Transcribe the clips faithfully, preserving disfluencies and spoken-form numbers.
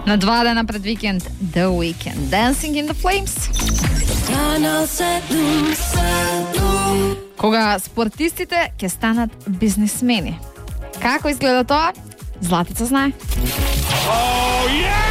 На два дена пред викенд, The Weeknd, Dancing in the Flames. Кога спортистите ќе станат бизнисмени. Како изгледа тоа? Златица знае. Oh, yeah!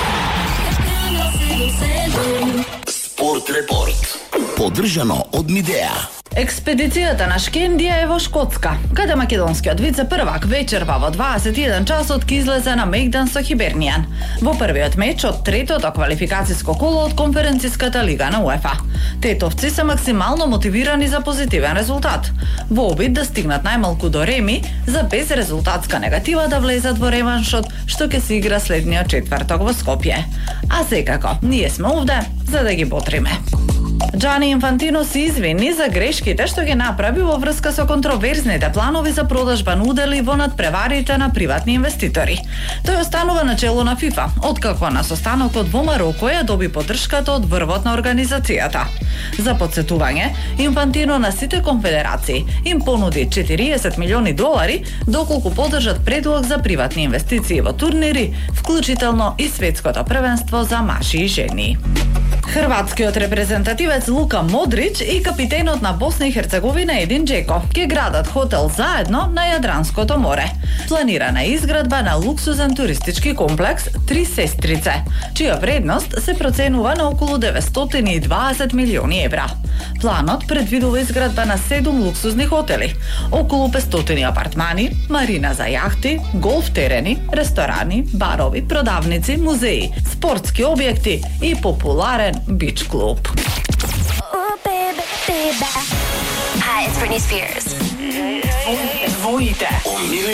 Спорт репорт. Поддржано од Мидеа. Експедицијата на Шкендија е во Шкотска, каде македонскиот вице-првак вечерва во дваесет и еден часот ќе излезе на Мегдан со Хибернијан во првиот меч од третото квалификациско коло од конференциската лига на УЕФА. Тетовци се максимално мотивирани за позитивен резултат, во обид да стигнат најмалку до реми, за безрезултатска негатива да влезат во реваншот што ќе се игра следниот четврток во Скопје. А секако, ние сме овде за да ги ботриме. Джани Инфантино се извини за грешките што ги направи во врска со контроверзните планови за продажба на удели во надпреварите на приватни инвеститори. Тој останува на чело на ФИФА, откако на состанокот во Мароко ја доби поддршката од врвот на организацијата. За подсетување, Инфантино на сите конфедерации им понуди четириесет милиони долари доколку поддржат предлог за приватни инвестиции во турнири, вклучително и светското првенство за мажи и жени. Хрватскиот репрезентативец Лука Модрич и капитенот на Босна и Херцеговина Един Джеко ќе градат хотел заедно на Јадранското море. Планирана е изградба на луксузен туристички комплекс Три сестрице, чија вредност се проценува на околу деветстотини и дваесет милиони евра. Планот предвидува изградба на седум луксузни хотели, околу петстотини апартмани, марина за јахти, голф терени, ресторани, барови, продавници, музеи, спортски објекти и популарен бич клуб. Oh, baby, baby. Hi, it's Britney Spears. Двоите. Омилени